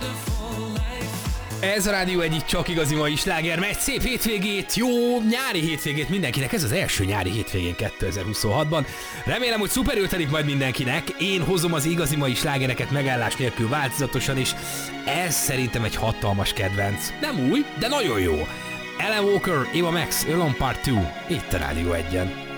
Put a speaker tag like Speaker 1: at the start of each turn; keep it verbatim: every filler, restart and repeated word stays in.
Speaker 1: Ez a Rádió egyik csak igazi mai sláger, megy szép hétvégét, jó nyári hétvégét mindenkinek, ez az első nyári hétvégén kétezer-huszonhatban. Remélem, hogy szuperül telik majd mindenkinek, én hozom az igazi mai slágereket megállás nélkül változatosan, és ez szerintem egy hatalmas kedvenc. Nem új, de nagyon jó. Alan Walker, Eva Max, Alone Part kettő, itt a Rádió egyen.